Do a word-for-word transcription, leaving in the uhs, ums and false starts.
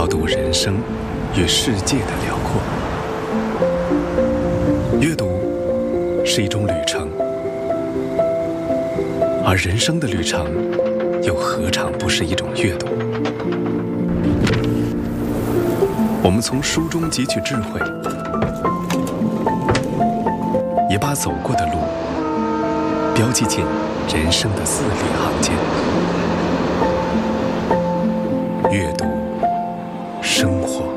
导读人生与世界的辽阔。阅读是一种旅程，而人生的旅程又何尝不是一种阅读？我们从书中汲取智慧，也把走过的路标记进人生的字里行间。阅读，生活。